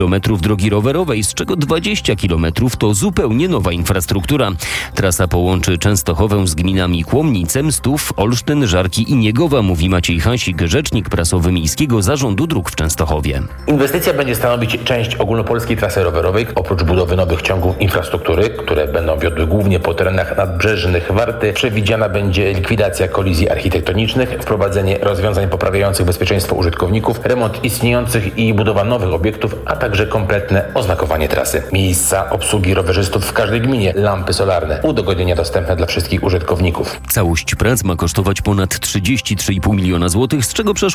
kilometrów drogi rowerowej, z czego 20 kilometrów to zupełnie nowa infrastruktura. Trasa połączy Częstochowę z gminami Kłomnice, Mstów, Olsztyn, Żarki i Niegowa, mówi Maciej Hasik, rzecznik prasowy Miejskiego Zarządu Dróg w Częstochowie. Inwestycja będzie stanowić część ogólnopolskiej trasy rowerowej. Oprócz budowy nowych ciągów infrastruktury, które będą wiodły głównie po terenach nadbrzeżnych Warty, przewidziana będzie likwidacja kolizji architektonicznych, wprowadzenie rozwiązań poprawiających bezpieczeństwo użytkowników, remont istniejących i budowa nowych obiektów, a także kompletne oznakowanie trasy. Miejsca obsługi rowerzystów w każdej gminie, lampy solarne, udogodnienia dostępne dla wszystkich użytkowników. Całość prac ma kosztować ponad 33,5 miliona złotych, z czego przeszło